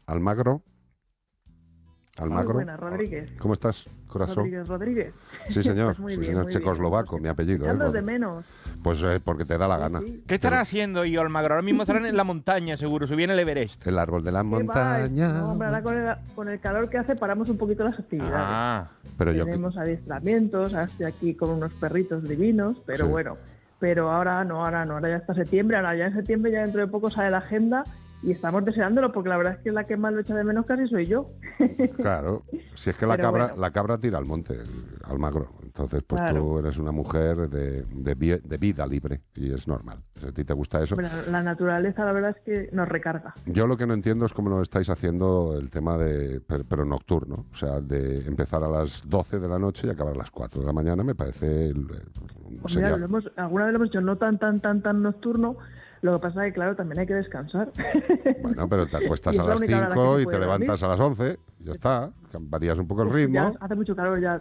Almagro. Muy buenas, Rodríguez. ¿Cómo estás, corazón? Rodríguez. Sí, señor. Pues Sí, señor. Checoslovaco, mi apellido. ¿Qué andas de menos? Pues porque te da la gana. Sí. ¿Qué estará haciendo yo, Almagro? Ahora mismo estarán en la montaña, seguro. Subí en el Everest. El árbol de la ¿Qué montaña. va? No, hombre, ahora con el calor que hace paramos un poquito las actividades. Ah, Pero yo Tenemos adiestramientos, ahora estoy aquí con unos perritos divinos, pero Sí. bueno. Pero ahora no, ahora ya está septiembre, ahora ya en septiembre, ya dentro de poco sale la agenda y estamos deseándolo porque la verdad es que la que más lo echa de menos casi soy yo. Claro, si es que Pero bueno. la cabra tira al monte, Almagro. Entonces, pues Claro. tú eres una mujer de vida libre y es normal. Si a ti te gusta eso. Bueno, la naturaleza la verdad es que nos recarga. Yo lo que no entiendo es cómo lo estáis haciendo el tema de, pero nocturno, o sea, de empezar a las 12 de la noche y acabar a las 4 de la mañana, me parece... Pues sería- mira, alguna vez lo hemos hecho no tan nocturno, lo que pasa es que claro, también hay que descansar. Bueno, pero te acuestas Y a es la las única hora a la que 5 se y puede te levantas dormir. a las 11, ya está, varías un poco el Ya ritmo. hace mucho calor ya.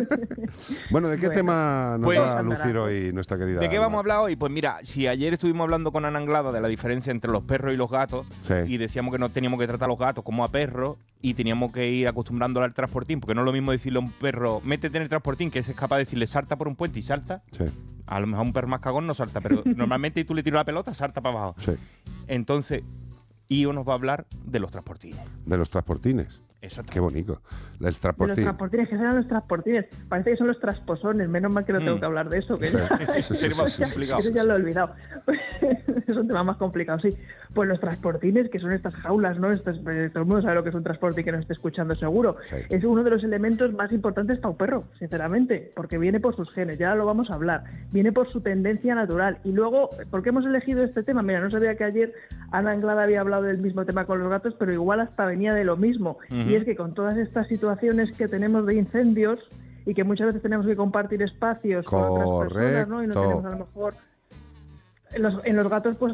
Bueno, ¿de qué Bueno, tema nos pues- va a lucir hoy nuestra querida ¿de qué vamos a Alma? hablar hoy? Pues mira, si ayer estuvimos hablando con Ana Anglada de la diferencia entre los perros y los gatos, Sí. y decíamos que no teníamos que tratar a los gatos como a perros, y teníamos que ir acostumbrándolo al transportín, porque no es lo mismo decirle a un perro, métete en el transportín, que es capaz de decirle salta por un puente y salta. Sí, A lo mejor un perro más cagón no salta, pero normalmente tú le tiras la pelota, salta para abajo. sí. Entonces, Io nos va a hablar de los transportines. De los transportines. Exacto. Qué bonito. El De los transportín. transportines, que serán los transportines. Parece que son los trasposones, menos mal que no tengo que hablar de eso. Que Sí, ya- sí, sí, Sería más sí, sí, complicado. Eso ya lo he olvidado. Es un tema más complicado, sí. Pues los transportines, que son estas jaulas, ¿no? Todo el mundo sabe lo que es un transportín que nos esté escuchando seguro. Sí. Es uno de los elementos más importantes para un perro, sinceramente, porque viene por sus genes, ya lo vamos a hablar. Viene por su tendencia natural. Y luego, ¿por qué hemos elegido este tema? Mira, no sabía que ayer Ana Anglada había hablado del mismo tema con los gatos, pero igual hasta venía de lo mismo. Y es que con todas estas situaciones que tenemos de incendios y que muchas veces tenemos que compartir espacios con otras personas, ¿no? Y no Correcto. tenemos a lo mejor... En los gatos, pues